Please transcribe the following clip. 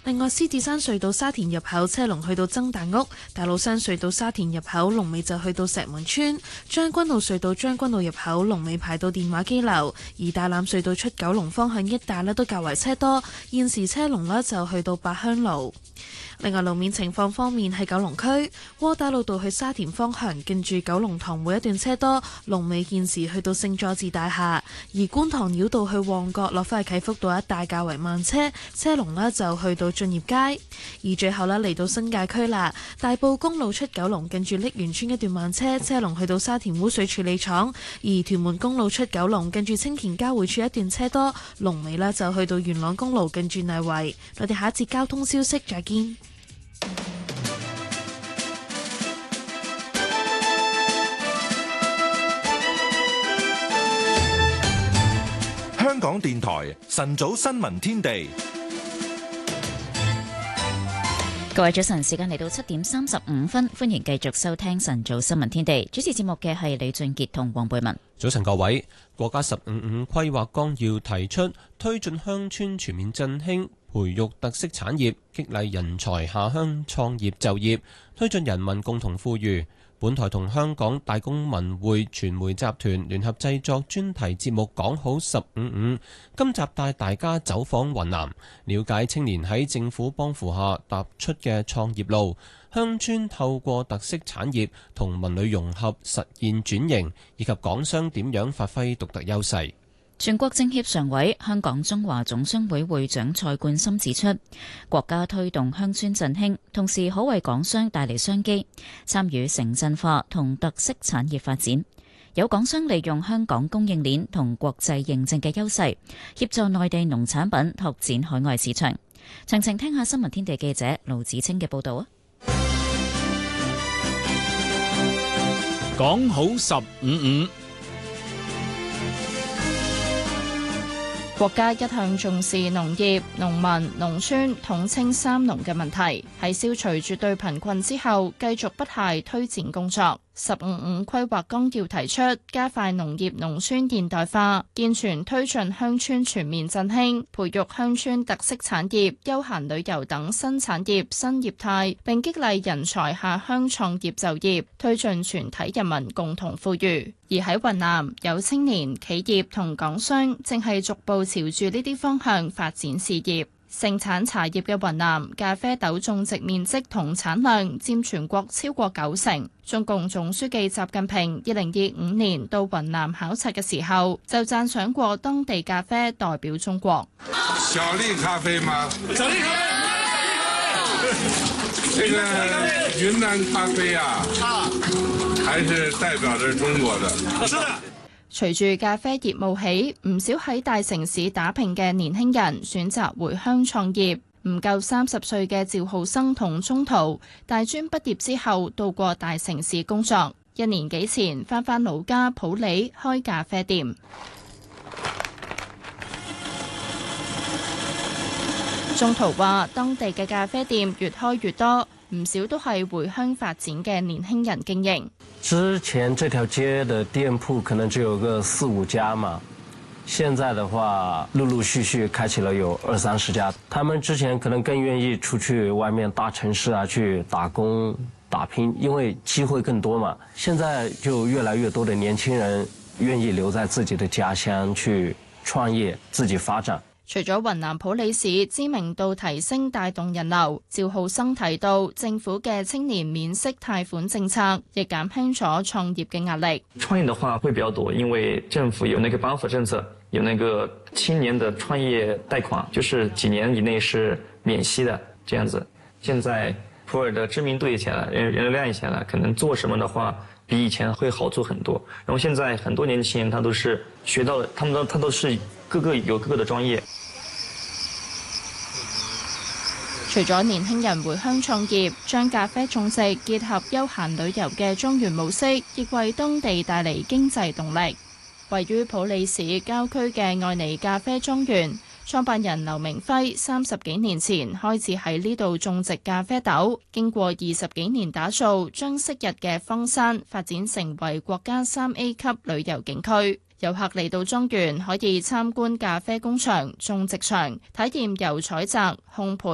另外，獅子山隧道沙田入口車龍去到曾大屋，大老山隧道沙田入口龍尾就去到石門村，將軍澳隧道將軍澳入口龍尾排到電話機樓，而大欖隧道出九龍方向一帶都較為車多，現時車龍就去到八鄉路。另外路面情況方面，喺九龍區窩打老道去沙田方向，近住九龍塘每一段車多，龍尾現時去到聖佐治大廈；而觀塘繞道去旺角落返去啟福道一帶較為慢車，車龍就去到駿業街。而最後嚟到新界區啦，大埔公路出九龍近住瀝源村一段慢車，車龍去到沙田污水處理廠；而屯門公路出九龍近住青田交匯處一段車多，龍尾就去到元朗公路近住泥圍。我哋下一節交通消息再見。 香港電台晨早新聞天地， 各位早晨，時間嚟到7:35，歡迎繼續收聽晨早新聞天地。主持節目嘅係李俊傑同黃貝文。 早晨各位，國家15.5規劃綱要提出推進鄉村全面振興，培育特色產業，激勵人才下鄉創業就業，推進人民共同富裕。本台同香港大公文匯傳媒集團聯合製作專題節目講好15.5，今集帶大家走訪雲南，了解青年喺政府幫扶下踏出嘅創業路，鄉村透過特色產業同文旅融合實現轉型，以及港商點樣發揮獨特優勢。 全國政協常委、香港中華總商會會長蔡冠深指出，國家推動鄉村振興，同時可為港商帶嚟商機，參與城鎮化同特色產業發展。有港商利用香港供應鏈同國際認證嘅優勢，協助內地農產品拓展海外市場。詳情聽下新聞天地記者盧子清嘅報導啊！ 講好15.5。 國家一向重視農業、農民、農村統稱三農嘅問題，喺消除絕對貧困之後，繼續不懈推展工作。15.5規劃綱要提出，加快農業農村現代化，健全推進鄉村全面振興，培育鄉村特色產業、休閒旅遊等新產業新業態，並激勵人才下鄉創業就業，推進全體人民共同富裕。而喺雲南，有青年、企業同港商正係逐步朝住呢啲方向發展事業。盛產茶葉嘅雲南，咖啡豆種植面積同產量佔全國超過90%。中共總書記習近平2025年到雲南考察嘅時候，就讚賞過當地咖啡代表中國。 小粒咖啡嗎？小粒咖啡，這個雲南咖啡啊，還是代表着中國的。是的。 隨住咖啡業冒起，唔少喺大城市打拼嘅年輕人選擇回鄉創業。唔夠30歲嘅趙浩生同鍾濤，大專畢業之後到過大城市工作，1年幾前返老家普洱開咖啡店。鍾濤話：當地嘅咖啡店越開越多，唔少都係回鄉發展嘅年輕人經營。 之前這條街的店鋪可能只有個4、5家嘛，現在的話陸陸續續開啟了有20、30家。他們之前可能更願意出去外面大城市啊去打工打拼，因為機會更多嘛。現在就越來越多的年輕人願意留在自己的家鄉去創業，自己發展。 除咗雲南普洱市知名度提升帶動人流，趙浩生提到政府嘅青年免息貸款政策亦減輕咗創業嘅壓力。 創業的話會比較多，因為政府有那個幫扶政策，有那個青年的創業貸款，就是幾年以內是免息的這樣子。現在普洱的知名度也起來了，人流量也起來了，可能做什麼的話比以前會好做很多。然後現在很多年輕人他都是學到，他都是各個有各個的專業。 除咗年輕人回鄉創業，將咖啡種植結合休閒旅遊嘅莊園模式，亦為當地帶嚟經濟動力。位於普洱市郊區嘅愛妮咖啡莊園，創辦人劉明輝30幾年前開始喺呢度種植咖啡豆，經過20幾年打造，將昔日嘅荒山發展成為國家3A 級旅遊景區。遊客嚟到莊園可以參觀咖啡工場、種植場，體驗由採摘、烘焙